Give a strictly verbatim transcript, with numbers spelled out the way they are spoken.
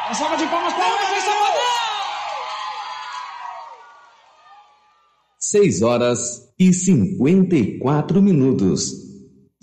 Uma salva de palmas para o Wesley Safadão! seis horas e cinquenta e quatro minutos.